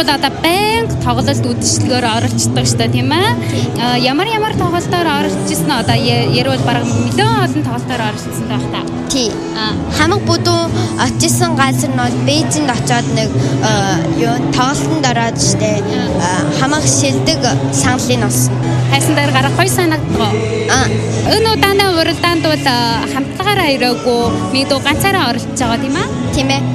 бол одоо байнга тоглолт үдшилгээр оролцдог шүү дээ тийм ээ. Ямар тоглолтоор оролцсон нь одоо ярил бараг нэлээд олон тоглолтоор оролцсон байх та. Тий. Хамаг бүдүүн очижсэн газар нь Бээжинд очоод нэг тоглолтод ороод штэ хамаг шилдэг саналыг олсон. Хайсан дээр гарах гоё санагдгаа. Энэ удааны уралдаанд бол хамтлагаараа ирээгүй мэдүү ганцаараа оролцож байгаа тийм ээ. Тийм ээ.